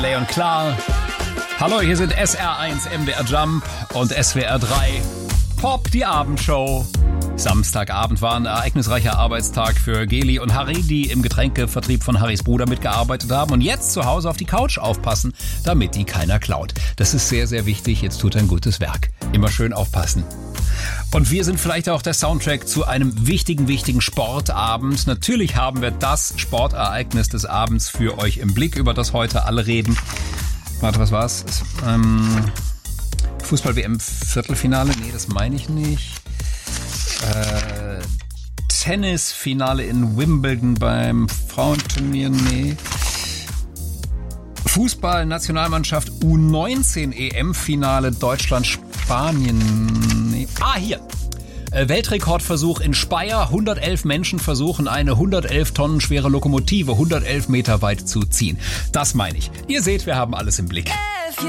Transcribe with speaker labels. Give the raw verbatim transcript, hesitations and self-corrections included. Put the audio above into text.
Speaker 1: Leon Klar. Hallo, hier sind S R eins, M D R Jump und S W R drei. Pop, die Abendshow. Samstagabend war ein ereignisreicher Arbeitstag für Geli und Harry, die im Getränkevertrieb von Harrys Bruder mitgearbeitet haben und jetzt zu Hause auf die Couch aufpassen, damit die keiner klaut. Das ist sehr, sehr wichtig. Jetzt tut ein gutes Werk. Immer schön aufpassen. Und wir sind vielleicht auch der Soundtrack zu einem wichtigen, wichtigen Sportabend. Natürlich haben wir das Sportereignis des Abends für euch im Blick, über das heute alle reden. Warte, was war's? Es, ähm, Fußball-W M-Viertelfinale? Nee, das meine ich nicht. Äh, Tennisfinale in Wimbledon beim Frauenturnier? Nee. Fußball-Nationalmannschaft U neunzehn E M-Finale Deutschland-Spanien. Nee. Ah, hier. Äh, Weltrekordversuch in Speyer. hundertelf Menschen versuchen, eine hundertelf Tonnen schwere Lokomotive hundertelf Meter weit zu ziehen. Das meine ich. Ihr seht, wir haben alles im Blick.